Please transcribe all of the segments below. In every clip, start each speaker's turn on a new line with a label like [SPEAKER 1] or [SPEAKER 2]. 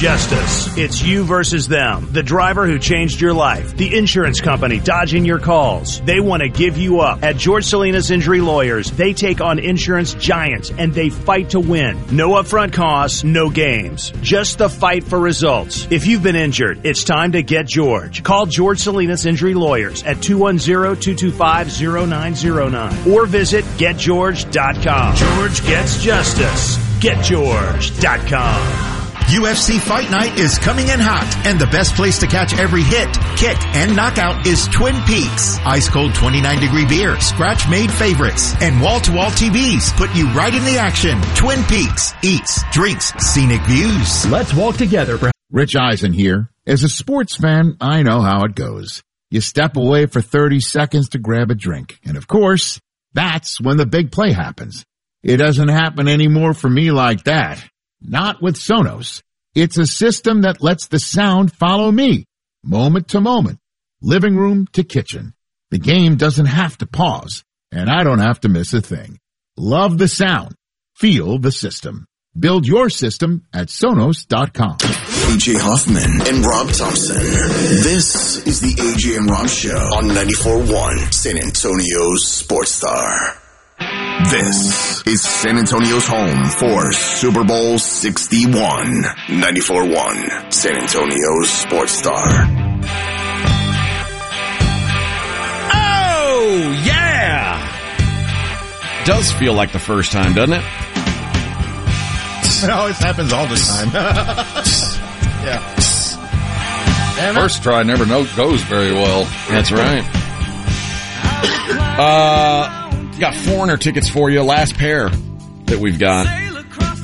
[SPEAKER 1] justice. It's you versus them. The driver who changed your life. The insurance company dodging your calls. They want to give you up. At George Salinas Injury Lawyers, they take on insurance giants and they fight to win. No upfront costs, no games. Just the fight for results. If you've been injured, it's time to get George. Call George Salinas Injury Lawyers at 210-225-0909 or visit getgeorge.com. George gets justice. GetGeorge.com.
[SPEAKER 2] UFC Fight Night is coming in hot, and the best place to catch every hit, kick, and knockout is Twin Peaks. Ice-cold 29-degree beer, scratch-made favorites, and wall-to-wall TVs put you right in the action. Twin Peaks. Eats, drinks, scenic views.
[SPEAKER 3] Let's walk together.
[SPEAKER 4] Rich Eisen here. As a sports fan, I know how it goes. You step away for 30 seconds to grab a drink. And of course, that's when the big play happens. It doesn't happen anymore for me like that. Not with Sonos. It's a system that lets the sound follow me, moment to moment, living room to kitchen. The game doesn't have to pause, and I don't have to miss a thing. Love the sound. Feel the system. Build your system at Sonos.com.
[SPEAKER 5] AJ Hoffman and Rob Thompson. This is the AJ and Rob Show on 94.1 San Antonio's Sports Star. This is San Antonio's home for Super Bowl 61. 94.1 San Antonio's Sports Star.
[SPEAKER 6] Oh, yeah! Does feel like the first time, doesn't it?
[SPEAKER 4] It always happens all the time. Yeah.
[SPEAKER 7] First try never goes very well.
[SPEAKER 6] That's right. Got Foreigner tickets for you, last pair that we've got. And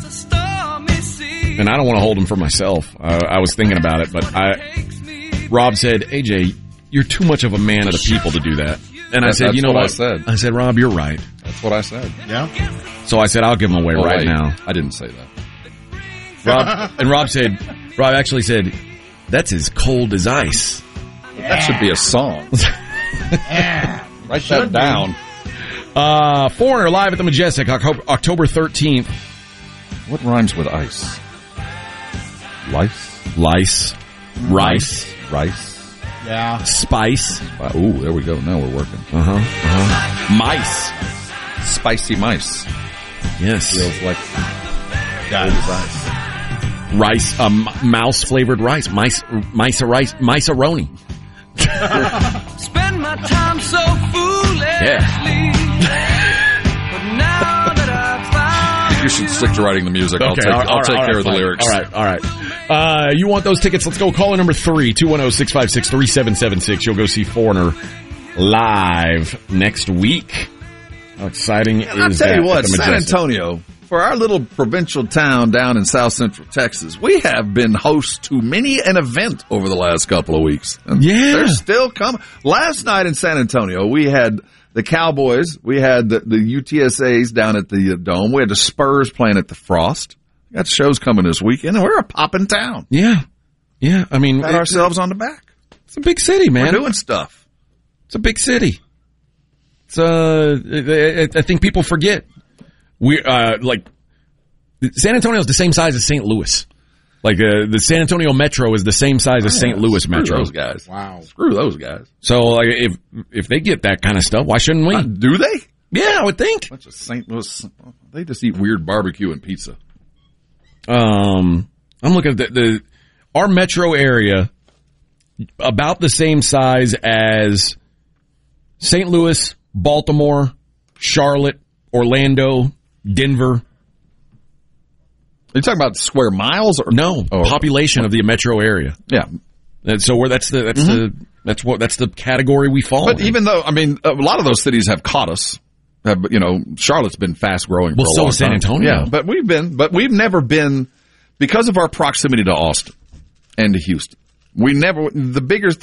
[SPEAKER 6] I don't want to hold them for myself. I was thinking about it, but Rob said, AJ, you're too much of a man of the people to do that. And I said, you know what? I said, Rob, you're right.
[SPEAKER 7] That's what I said.
[SPEAKER 4] Yeah.
[SPEAKER 6] So I said, I'll give them away right now.
[SPEAKER 7] I didn't say that.
[SPEAKER 6] Rob actually said, that's as cold as ice.
[SPEAKER 7] Yeah. That should be a song. Write that down.
[SPEAKER 6] Foreigner live at the Majestic, October 13th.
[SPEAKER 7] What rhymes with ice?
[SPEAKER 6] Lice. Rice.
[SPEAKER 4] Yeah.
[SPEAKER 6] Spice.
[SPEAKER 7] Ooh, there we go. Now we're working.
[SPEAKER 6] Mice.
[SPEAKER 7] Spicy mice.
[SPEAKER 6] Yes.
[SPEAKER 7] Feels like
[SPEAKER 4] God.
[SPEAKER 7] ice.
[SPEAKER 6] Rice, mouse-flavored rice. Mice-a-roni.
[SPEAKER 8] Spend my time so foolishly.
[SPEAKER 6] Yeah.
[SPEAKER 8] But now that I've found
[SPEAKER 7] You should stick to writing the music.
[SPEAKER 6] Okay,
[SPEAKER 7] I'll take care of the lyrics.
[SPEAKER 6] All right. You want those tickets? Let's go. Caller number 3, 210-656-3776. You'll go see Foreigner live next week. How exciting is that?
[SPEAKER 7] I'll tell you what,
[SPEAKER 6] at the
[SPEAKER 7] San
[SPEAKER 6] Majestic?
[SPEAKER 7] Antonio, for our little provincial town down in south central Texas, we have been host to many an event over the last couple of weeks. And
[SPEAKER 6] Yeah.
[SPEAKER 7] they're still coming. Last night in San Antonio, we had the Cowboys, we had the UTSAs down at the Dome, we had the Spurs playing at the Frost. We got shows coming this weekend, and we're a poppin' town.
[SPEAKER 6] Yeah. I mean,
[SPEAKER 7] Pat ourselves on the back.
[SPEAKER 6] It's a big city, man.
[SPEAKER 7] We're doing stuff.
[SPEAKER 6] It's a big city. It's I think people forget. We like San Antonio is the same size as St. Louis. Like the San Antonio Metro is the same size as St. Louis Metro.
[SPEAKER 7] Screw those guys.
[SPEAKER 4] Wow.
[SPEAKER 7] Screw those guys.
[SPEAKER 6] So like if they get that kind of stuff, why shouldn't we?
[SPEAKER 7] Do they?
[SPEAKER 6] Yeah, I would think.
[SPEAKER 7] Bunch of St. Louis. They just eat weird barbecue and pizza.
[SPEAKER 6] I'm looking at our metro area, about the same size as St. Louis, Baltimore, Charlotte, Orlando, Denver.
[SPEAKER 7] Are you talking about square miles or
[SPEAKER 6] no population of the metro area?
[SPEAKER 7] Yeah.
[SPEAKER 6] And so that's the category we fall in.
[SPEAKER 7] But even though, I mean, a lot of those cities have caught us. Charlotte's been fast growing for a long time.
[SPEAKER 6] Well, so is San Antonio.
[SPEAKER 7] Yeah, but we've never been, because of our proximity to Austin and to Houston. The bigger